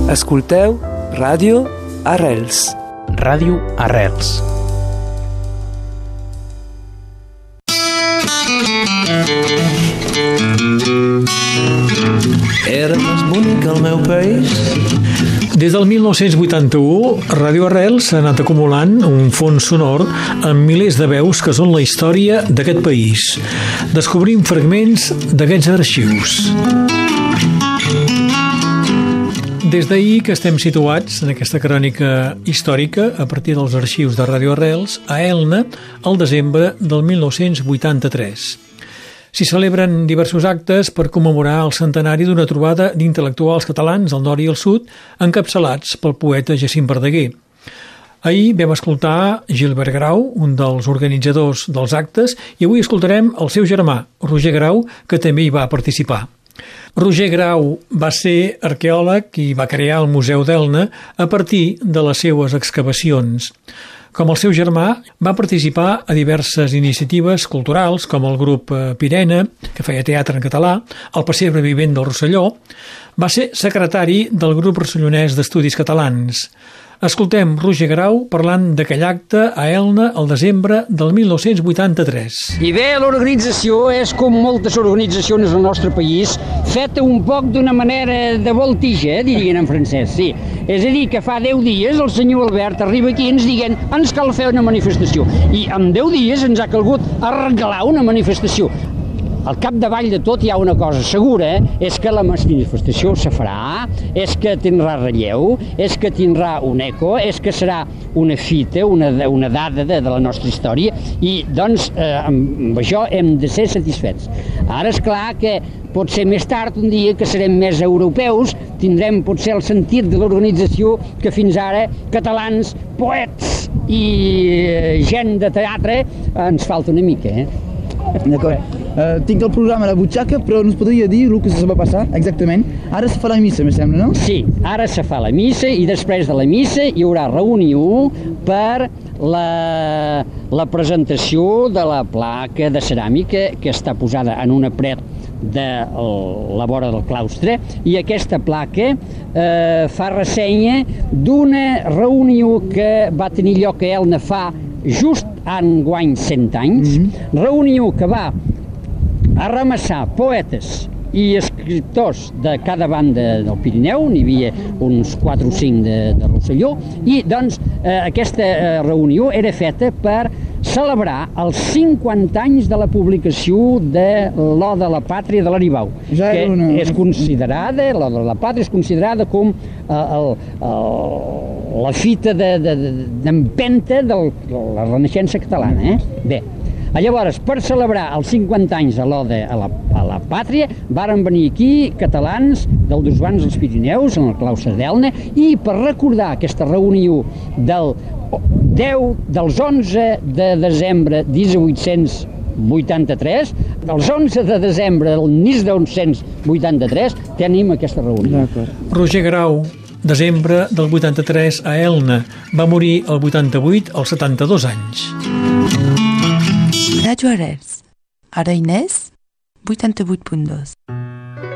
Escolteu Ràdio Arrels. Ràdio Arrels. Era més bonic el meu país. Des del 1981, Ràdio Arrels ha anat acumulant un fons sonor amb milers de veus que són la història d'aquest país. Descobrim fragments d'aquests arxius. Des d'ahir que estem situats en aquesta crònica històrica a partir dels arxius de Ràdio Arrels a Elna al desembre del 1983. S'hi celebren diversos actes per commemorar el centenari d'una trobada d'intel·lectuals catalans al nord i al sud encapçalats pel poeta Jacint Verdaguer. Ahir vam escoltar Gilbert Grau, un dels organitzadors dels actes, i avui escoltarem el seu germà, Roger Grau, que també hi va participar. Roger Grau va ser arqueòleg i va crear el Museu d'Elna a partir de les seues excavacions. Com el seu germà, va participar a diverses iniciatives culturals, com el grup Pirena, que feia teatre en català, el Pessebre Vivent del Rosselló. Va ser secretari del grup rossellonès d'estudis catalans. Escoltem Roger Grau parlant d'aquell acte a Elna al desembre del 1983. I bé, l'organització és com moltes organitzacions del nostre país, feta un poc d'una manera de voltija, dirien en francès, sí. És a dir, que fa 10 dies el senyor Albert arriba aquí i ens diguen ens cal fer una manifestació. I en 10 dies ens ha calgut arreglar una manifestació. Al capdavall de tot hi ha una cosa segura, és que la manifestació se farà, és que tindrà relleu, és que tindrà un eco, és que serà una fita, una dada de la nostra història, i doncs amb això hem de ser satisfets. Ara és clar que potser més tard, un dia que serem més europeus, tindrem potser el sentit de l'organització que fins ara catalans, poets i gent de teatre ens falta una mica, D'acord. Tinc el programa a la butxaca, però no es podria dir el que se va passar exactament. Ara se fa la missa, me sembla, no? Sí, ara se fa la missa i després de la missa hi haurà reunió per la presentació de la placa de ceràmica que està posada en una paret de la vora del claustre, i aquesta placa fa ressenya d'una reunió que va tenir lloc a Elna fa just enguany 100 anys, reunió que va arramassar poetes i escriptors de cada banda del Pirineu, n'hi havia uns 4 o 5 de Rosselló, i doncs aquesta reunió era feta per celebrar els 50 anys de la publicació de l'Oda a la Pàtria de l'Aribau, que és considerada, l'Oda a la Pàtria és considerada com la fita d'empenta de la Renaixença catalana. Bé, llavors, per celebrar els 50 anys de l'Oda a la Pàtria, varen venir aquí catalans del Desvans dels Pirineus, en el claustre d'Elna, i per recordar aquesta reunió dels 11 de desembre de 1883, dels 11 de desembre del 1983, tenim aquesta reunió. Roger Grau, desembre del 83 a Elna, va morir el 88 als 72 anys. Ràdio Arrels, ara Inés, 88.2.